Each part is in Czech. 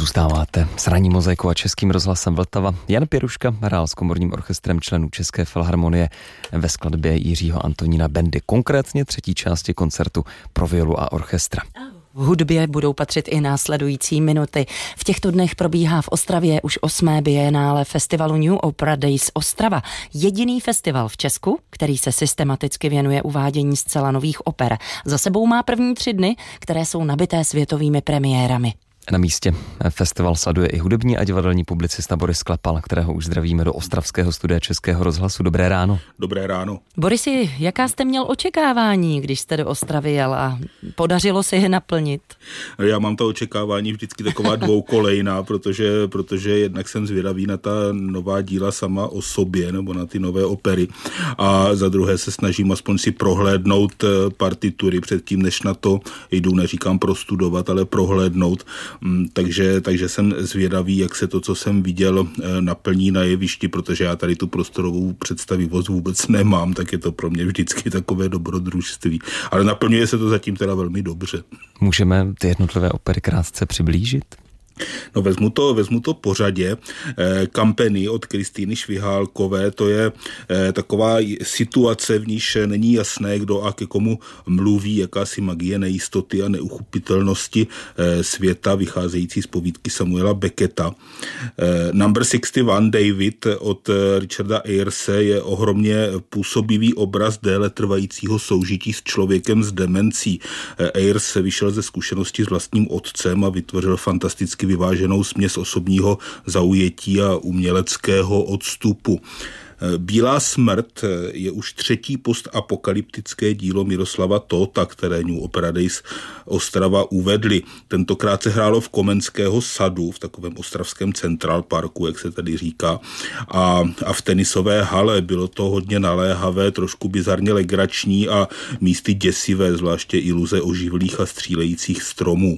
Zůstáváte s ranní mozaikou a Českým rozhlasem Vltava. Jan Pěruška hrál s komorním orchestrem členů České filharmonie ve skladbě Jiřího Antonína Bendy, konkrétně třetí části koncertu pro violu a orchestra. V hudbě budou patřit i následující minuty. V těchto dnech probíhá v Ostravě už 8. bienále festivalu New Opera Days Ostrava. Jediný festival v Česku, který se systematicky věnuje uvádění zcela nových oper. Za sebou má první 3 dny, které jsou nabité světovými premiérami. Na místě festival sleduje i hudební a divadelní publicista Boris Klepal, kterého už zdravíme do ostravského studia Českého rozhlasu. Dobré ráno. Dobré ráno. Borisi, jaká jste měl očekávání, když jste do Ostravy jel a podařilo se je naplnit? Já mám to očekávání vždycky taková dvoukolejná, protože jednak jsem zvědavý na ta nová díla sama o sobě, nebo na ty nové opery. A za druhé se snažím aspoň si prohlédnout partitury předtím, než na to jdu, neříkám prostudovat, ale prohlédnout. Takže jsem zvědavý, jak se to, co jsem viděl, naplní na jevišti, protože já tady tu prostorovou představivost vůbec nemám, tak je to pro mě vždycky takové dobrodružství. Ale naplňuje se to zatím teda velmi dobře. Můžeme ty jednotlivé opery krátce přiblížit? No vezmu to po řadě. Kampeny od Kristýny Švihálkové, to je taková situace, v níž není jasné, kdo a ke komu mluví, jakási magie nejistoty a neuchopitelnosti světa, vycházející z povídky Samuela Becketa. Number 61 David od Richarda Ayerse je ohromně působivý obraz déle trvajícího soužití s člověkem s demencí. Ayers vyšel ze zkušenosti s vlastním otcem a vytvořil fantasticky vyváženou směs osobního zaujetí a uměleckého odstupu. Bílá smrt je už 3. postapokalyptické dílo Miroslava Tóta, které New Opera Days Ostrava uvedli. Tentokrát se hrálo v Komenského sadu, v takovém ostravském Central Parku, jak se tady říká, a v tenisové hale. Bylo to hodně naléhavé, trošku bizarně legrační a místy děsivé, zvláště iluze oživlých a střílejících stromů.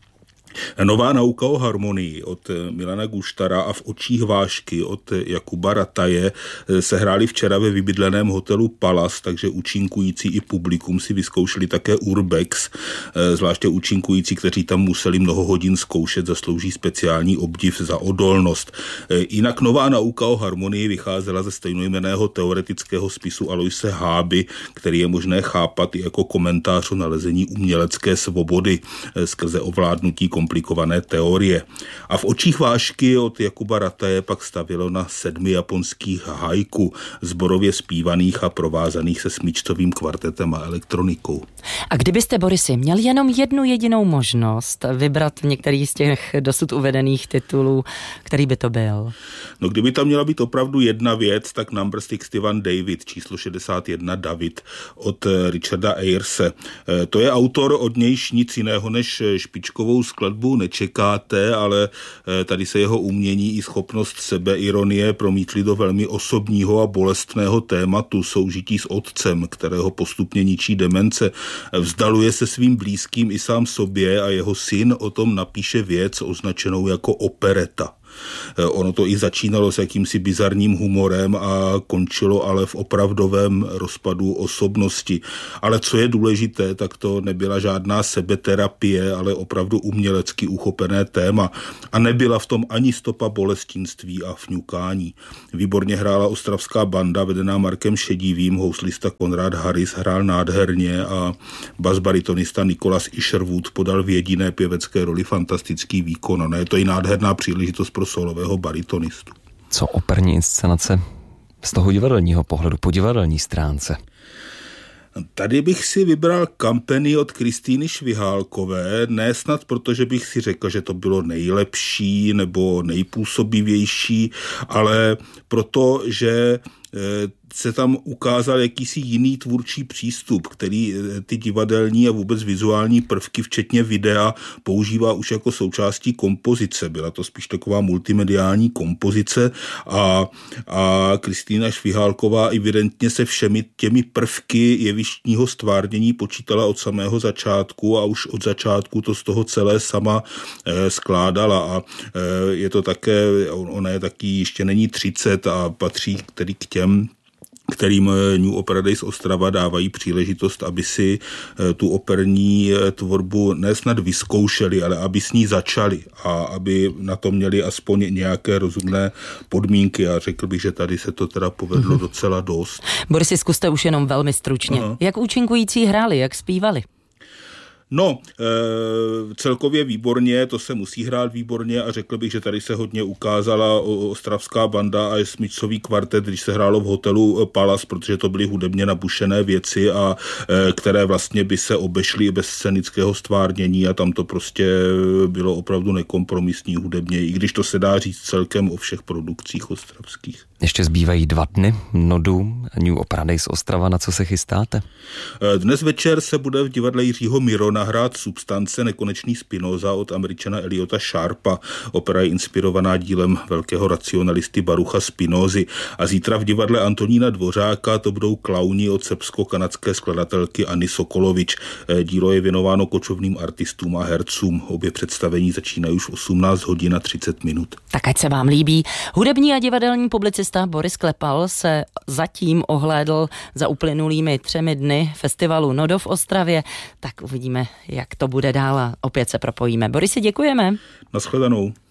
Nová nauka o harmonii od Milana Guštara a V očích vášky od Jakuba Rataje se hráli včera ve vybydleném hotelu Palace, takže účinkující i publikum si vyzkoušeli také urbex, zvláště účinkující, kteří tam museli mnoho hodin zkoušet, zaslouží speciální obdiv za odolnost. Jinak nová nauka o harmonii vycházela ze stejnojmenného teoretického spisu Aloise Háby, který je možné chápat i jako komentář o nalezení umělecké svobody skrze ovládnutí komplikované teorie. A V očích vášky od Jakuba Rataje pak stavilo na 7 japonských haiku, sborově zpívaných a provázaných se smyčcovým kvartetem a elektronikou. A kdybyste, Borisi, měl jenom jednu jedinou možnost vybrat některý z těch dosud uvedených titulů, který by to byl? No, kdyby tam měla být opravdu jedna věc, tak Number 61 David, číslo 61 David od Richarda Ayerse. To je autor, od nějž nic jiného než špičkovou skladbu nečekáte, ale tady se jeho umění i schopnost sebeironie promítly do velmi osobního a bolestného tématu soužití s otcem, kterého postupně ničí demence. Vzdaluje se svým blízkým i sám sobě a jeho syn o tom napíše věc označenou jako opereta. Ono to i začínalo s jakýmsi bizarním humorem a končilo ale v opravdovém rozpadu osobnosti. Ale co je důležité, tak to nebyla žádná sebeterapie, ale opravdu umělecky uchopené téma. A nebyla v tom ani stopa bolestinství a fňukání. Výborně hrála ostravská banda vedená Markem Šedivým, houslista Konrad Harris hrál nádherně a basbaritonista Nicholas Isherwood podal v jediné pěvecké roli fantastický výkon. No, je to i nádherná příležitost pro solového baritonistu. Co operní inscenace z toho divadelního pohledu, po divadelní stránce? Tady bych si vybral Kampeny od Kristýny Švihálkové, ne snad protože bych si řekl, že to bylo nejlepší nebo nejpůsobivější, ale protože se tam ukázal jakýsi jiný tvůrčí přístup, který ty divadelní a vůbec vizuální prvky, včetně videa, používá už jako součástí kompozice. Byla to spíš taková multimediální kompozice a Kristýna Švihálková evidentně se všemi těmi prvky jevištního stvárnění počítala od samého začátku a už od začátku to z toho celé sama skládala a je to také, ona je taky ještě není 30 a patří tedy k těm kterým New Opera Days Ostrava dávají příležitost, aby si tu operní tvorbu ne snad vyzkoušeli, ale aby s ní začali a aby na to měli aspoň nějaké rozumné podmínky. A řekl bych, že tady se to teda povedlo docela dost. Borisi, zkuste už jenom velmi stručně. Aha. Jak účinkující hráli, jak zpívali? No, celkově výborně, to se musí hrát výborně a řekl bych, že tady se hodně ukázala ostravská banda a smyčcový kvartet, když se hrálo v hotelu Palace, protože to byly hudebně nabušené věci a které vlastně by se obešly bez scénického stvárnění a tam to prostě bylo opravdu nekompromisní hudebně, i když to se dá říct celkem o všech produkcích ostravských. Ještě zbývají 2 dny Nodu, New Opera Days Ostrava, na co se chystáte? Dnes večer se bude v divadle Jiřího Mirona hrát Substance, nekonečný Spinoza od Američana Eliota Sharpa. Opera je inspirovaná dílem velkého racionalisty Barucha Spinozy. A zítra v divadle Antonína Dvořáka to budou Klauni od srbsko-kanadské skladatelky Anny Sokolovič. Dílo je věnováno kočovným artistům a hercům. Obě představení začínají už 18 hodin a 30 minut. Tak ať se vám líbí. Hudební a divadelní publicista Boris Klepal se zatím ohlédl za uplynulými 3 dny festivalu Nodo v Ostravě. Tak uvidíme, jak to bude dál a opět se propojíme. Borisi, děkujeme. Naschledanou.